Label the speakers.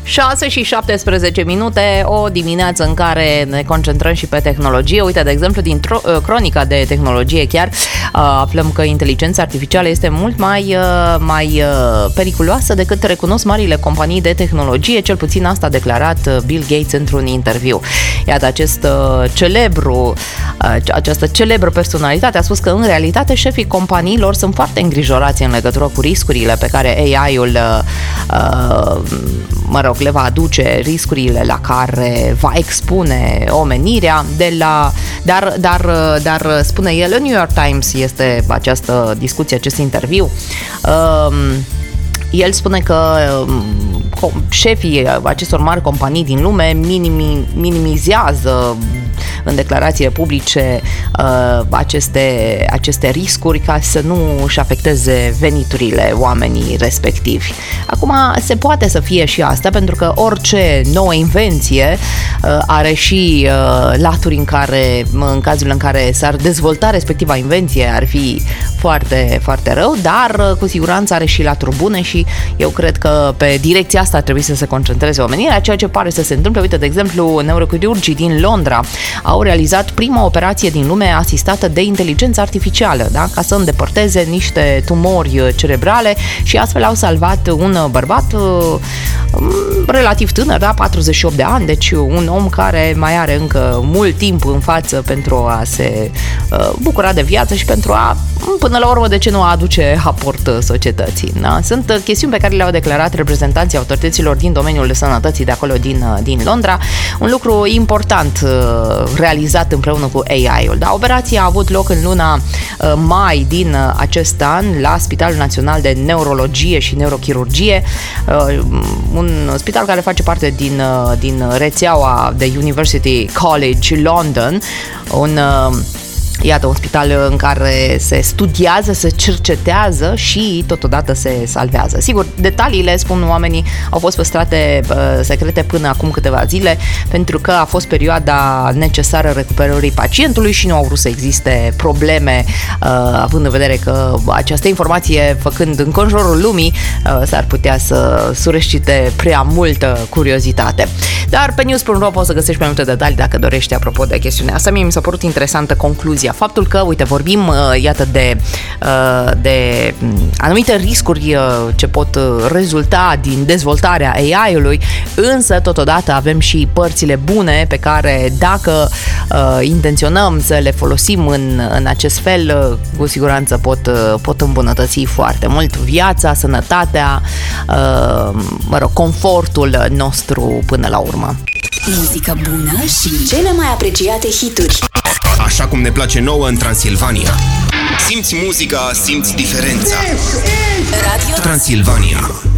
Speaker 1: 6 și 17 minute, o dimineață în care ne concentrăm și pe tehnologie. Uite, de exemplu, din cronica de tehnologie chiar aflăm că inteligența artificială este mult mai periculoasă decât recunosc marile companii de tehnologie, cel puțin asta a declarat Bill Gates într-un interviu. Iată, această celebră personalitate a spus că în realitate șefii companiilor sunt foarte îngrijorați în legătură cu riscurile pe care AI-ul le va aduce, riscurile la care va expune omenirea, dar spune el, în New York Times este această discuție, acest interviu. El spune că șefii acestor mari companii din lume minimizează în declarațiile publice aceste riscuri ca să nu își afecteze veniturile oamenii respectivi. Acum, se poate să fie și asta, pentru că orice nouă invenție are și laturi în cazul în care s-ar dezvolta respectiva invenție ar fi foarte, foarte rău, dar cu siguranță are și laturi bune și eu cred că pe direcția asta ar trebui să se concentreze omenirea, ceea ce pare să se întâmple. Uite, de exemplu, neurochirurgii din Londra au realizat prima operație din lume asistată de inteligență artificială, da? Ca să îndepărteze niște tumori cerebrale și astfel au salvat un bărbat relativ tânăr, da? 48 de ani, deci un om care mai are încă mult timp în față pentru a se bucura de viață și pentru a, până la urmă, de ce nu aduce aport societății. Da? Sunt chestiuni pe care le-au declarat reprezentanții autorităților din domeniul sănătății de acolo din Londra, un lucru important realizat împreună cu AI-ul. Da? Operația a avut loc în luna mai din acest an la Spitalul Național de Neurologie și Neurochirurgie, un spital care face parte din rețeaua de University College London, un spital în care se studiază, se cercetează și totodată se salvează. Sigur, detaliile, spun oamenii, au fost păstrate secrete până acum câteva zile, pentru că a fost perioada necesară recuperării pacientului și nu au vrut să existe probleme, având în vedere că această informație, făcând înconjurul lumii, s-ar putea să sureșcite prea multă curiozitate. Dar pe news.ro poți să găsești mai multe detalii dacă dorești apropo de chestiunea asta. Mie mi s-a părut interesantă concluzia. Faptul că, uite, vorbim, iată, de anumite riscuri ce pot rezulta din dezvoltarea AI-ului, însă, totodată, avem și părțile bune pe care, dacă intenționăm să le folosim în acest fel, cu siguranță pot îmbunătăți foarte mult viața, sănătatea, confortul nostru până la urmă.
Speaker 2: Muzică bună și cele mai apreciate hituri.
Speaker 3: Așa cum ne place nouă în Transilvania. Simți muzica, simți diferența. Radio Transilvania.